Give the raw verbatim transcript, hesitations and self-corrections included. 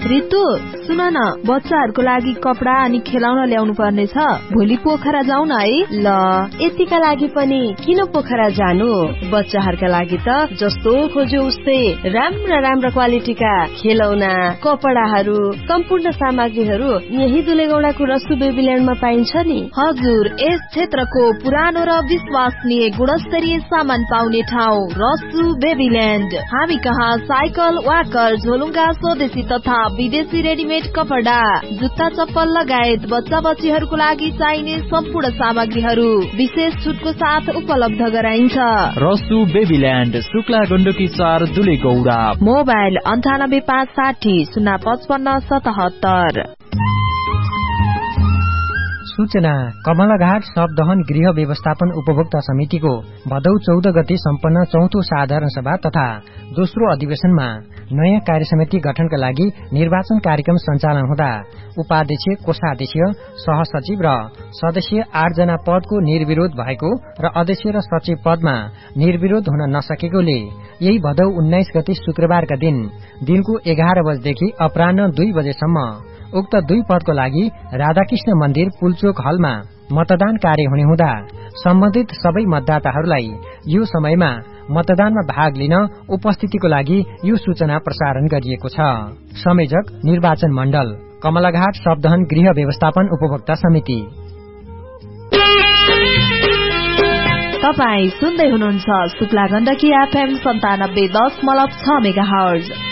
ऋतु सुन न, बच्चाहरूको लागि कपडा अनि खेलाउन ल्याउनु पर्ने छ। भोलि पोखरा जाउँ न है। ल यतिका लागि पनि किन पोखरा जानु? बच्चाहरूका लागि त जस्तो खोज्यो उस्तै राम्रा राम्रा क्वालिटीका खेलौना, कपडाहरू, सम्पूर्ण सामग्रीहरू यही दुलेगौडाको रसु बेबील्यान्डमा पाइन्छ नि। हजुर, यस क्षेत्रको पुरानो र विश्वसनीय गुणस्तरीय सामान पाउने ठाउँ रसु बेबील्यान्ड। हामी कहाँ साइकल, वाकर, झोलुङ्गा, स्वदेशी तथा विदेशी रेडिमेड कपडा, जुत्ता, चप्पल लगायत बच्चा बच्चीहरूको लागि चाहिने सम्पूर्ण सामग्रीहरू विशेष छुटको साथ उपलब्ध गराइन्छ। रसु बेबील्यान्ड, शुक्ला गण्डकी चार, दुलेगौडा। मोबाइल अन्ठानब्बे पाँच साठी शून्य पचपन्न सतहत्तर। सूचना कमलाघाट सबदहन गृह व्यवस्थापन उपभोक्ता समितिको भदौ चौध गते सम्पन्न चौथो साधारण सभा तथा दोस्रो अधिवेशनमा नयाँ कार्य समिति गठनका लागि निर्वाचन कार्यक्रम सञ्चालन हुँदा उपाध्यक्ष, कोषाध्यक्ष, सहसचिव र सदस्य आठ जना पदको निर्विरोध भएको र अध्यक्ष र सचिव पदमा निर्विरोध हुन नसकेकोले यही भदौ उन्नाइस गते शुक्रबारका दिन दिनको एघार बजेदेखि अपराह्न दुई बजेसम्म उक्त दुई पदको लागि राधाकृष्ण मन्दिर पुलचोक हलमा मतदान कार्य हुने हुँदा सम्बन्धित सबै मतदाताहरूलाई यो समयमा मतदानमा भाग लिन उपस्थितिको लागि यो सूचना प्रसारण गरिएको छ। संयोजक निर्वाचन मण्डल, कमलाघाट सबदहन गृह व्यवस्थापन उपभोक्ता समिति। तपाई सुन्दै हुनुहुन्छ शुक्ला गण्डकी एफएम सन्तानब्बे दशमलव छ मेगा हर्ज।